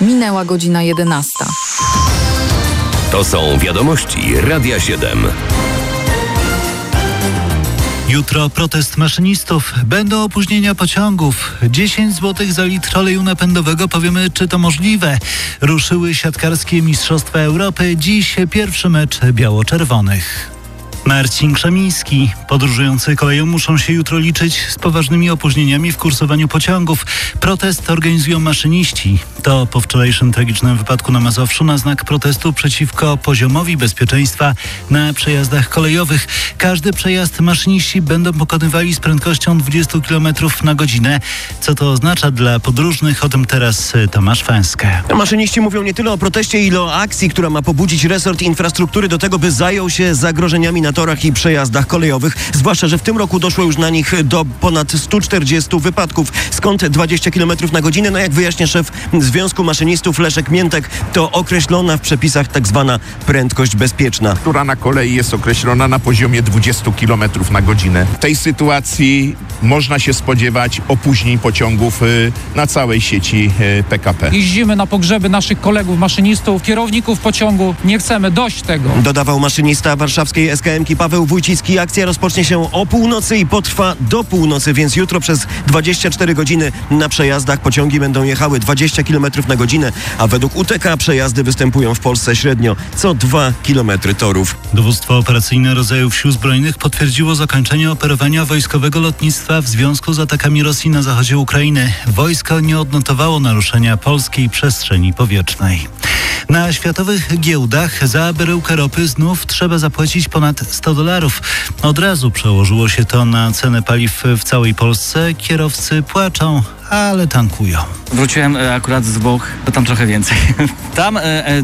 Minęła godzina 11. To są wiadomości Radia 7. Jutro protest maszynistów. Będą opóźnienia pociągów. 10 zł za litr oleju napędowego. Powiemy, czy to możliwe. Ruszyły siatkarskie Mistrzostwa Europy. Dziś pierwszy mecz biało-czerwonych. Marcin Krzemiński. Podróżujący koleją muszą się jutro liczyć z poważnymi opóźnieniami w kursowaniu pociągów. Protest organizują maszyniści. To po wczorajszym tragicznym wypadku na Mazowszu na znak protestu przeciwko poziomowi bezpieczeństwa na przejazdach kolejowych. Każdy przejazd maszyniści będą pokonywali z prędkością 20 km na godzinę. Co to oznacza dla podróżnych? O tym teraz Tomasz Fęskę. Maszyniści mówią nie tyle o proteście, ile o akcji, która ma pobudzić resort infrastruktury do tego, by zajął się zagrożeniami na torach i przejazdach kolejowych. Zwłaszcza, że w tym roku doszło już na nich do ponad 140 wypadków. Skąd 20 km na godzinę? No jak wyjaśnia szef Związku Maszynistów Leszek Miętek, to określona w przepisach tak zwana prędkość bezpieczna, która na kolei jest określona na poziomie 20 km na godzinę. W tej sytuacji można się spodziewać opóźnień pociągów na całej sieci PKP. Jeździmy na pogrzeby naszych kolegów maszynistów, kierowników pociągu. Nie chcemy dość tego. Dodawał maszynista warszawskiej SKM-ki Paweł Wójcicki. Akcja rozpocznie się o północy i potrwa do północy, więc jutro przez 24 godziny na przejazdach pociągi będą jechały 20 km na godzinę, a według UTK przejazdy występują w Polsce średnio co 2 km torów. Dowództwo operacyjne rodzajów Sił Zbrojnych potwierdziło zakończenie operowania wojskowego lotnictwa w związku z atakami Rosji na zachodzie Ukrainy. Wojsko nie odnotowało naruszenia polskiej przestrzeni powietrznej. Na światowych giełdach za baryłkę ropy znów trzeba zapłacić ponad $100. Od razu przełożyło się to na cenę paliw w całej Polsce. Kierowcy płaczą, ale tankują. Wróciłem akurat z Włoch, to tam trochę więcej. Tam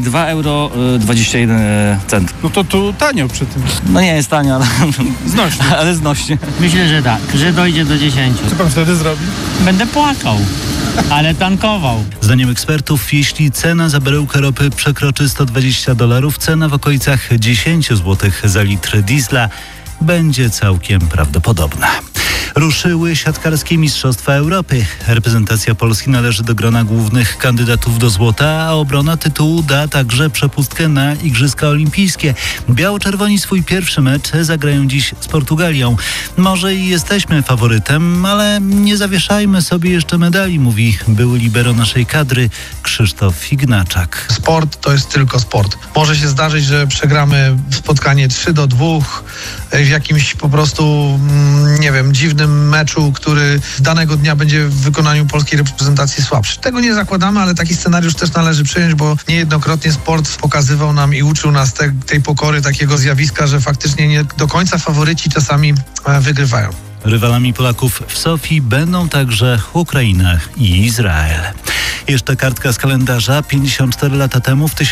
2,21 €. No to tu tanio przy tym. No nie jest tanio, ale Znośnie. ale znośnie. Myślę, że tak, że dojdzie do 10. Co pan wtedy zrobi? Będę płakał, ale tankował. Zdaniem ekspertów, jeśli cena za baryłkę ropy przekroczy $120, cena w okolicach 10 zł za litr diesla będzie całkiem prawdopodobna. Ruszyły siatkarskie Mistrzostwa Europy. Reprezentacja Polski należy do grona głównych kandydatów do złota, a obrona tytułu da także przepustkę na Igrzyska Olimpijskie. Biało-czerwoni swój pierwszy mecz zagrają dziś z Portugalią. Może i jesteśmy faworytem, ale nie zawieszajmy sobie jeszcze medali, mówi były libero naszej kadry Krzysztof Ignaczak. Sport to jest tylko sport. Może się zdarzyć, że przegramy spotkanie 3-2 w jakimś po prostu, nie wiem, dziwnym meczu, który danego dnia będzie w wykonaniu polskiej reprezentacji słabszy. Tego nie zakładamy, ale taki scenariusz też należy przyjąć, bo niejednokrotnie sport pokazywał nam i uczył nas tej pokory, takiego zjawiska, że faktycznie nie do końca faworyci czasami wygrywają. Rywalami Polaków w Sofii będą także Ukraina i Izrael. Jeszcze kartka z kalendarza. 54 lata temu, w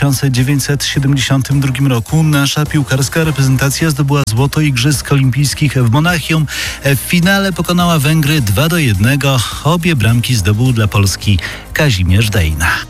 1972 roku, nasza piłkarska reprezentacja zdobyła złoto Igrzysk Olimpijskich w Monachium. W finale pokonała Węgry 2-1. Obie bramki zdobył dla Polski Kazimierz Dejna.